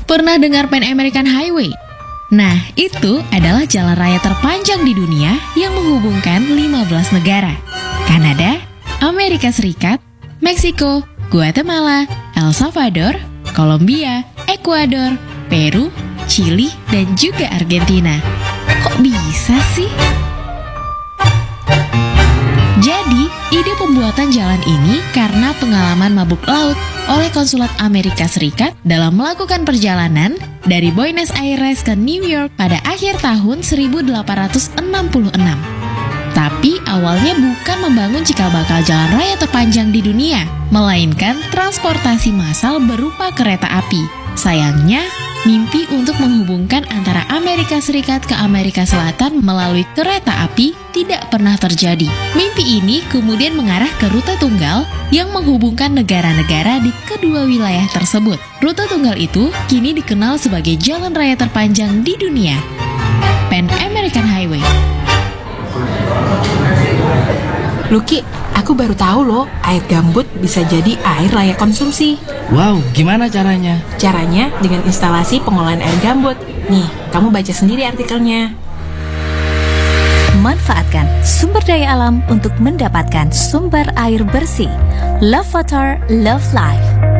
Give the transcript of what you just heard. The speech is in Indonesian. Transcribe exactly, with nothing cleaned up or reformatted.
Pernah dengar Pan American Highway? Nah, itu adalah jalan raya terpanjang di dunia yang menghubungkan lima belas negara. Kanada, Amerika Serikat, Meksiko, Guatemala, El Salvador, Kolombia, Ekuador, Peru, Chili, dan juga Argentina. Kok bisa sih? Jadi, ide pembuatan jalan ini karena pengalaman mabuk laut oleh Konsulat Amerika Serikat dalam melakukan perjalanan dari Buenos Aires ke New York pada akhir tahun seribu delapan ratus enam puluh enam. Tapi awalnya bukan membangun cikal bakal jalan raya terpanjang di dunia, melainkan transportasi massal berupa kereta api. Sayangnya, mimpi untuk menghubungkan antara Amerika Serikat ke Amerika Selatan melalui kereta api tidak pernah terjadi. Mimpi ini kemudian mengarah ke rute tunggal yang menghubungkan negara-negara di kedua wilayah tersebut. Rute tunggal itu kini dikenal sebagai jalan raya terpanjang di dunia, Pan American Highway. Luki, aku baru tahu loh, air gambut bisa jadi air layak konsumsi. Wow, gimana caranya? Caranya dengan instalasi pengolahan air gambut. Nih, kamu baca sendiri artikelnya. Manfaatkan sumber daya alam untuk mendapatkan sumber air bersih. Love Water, Love Life.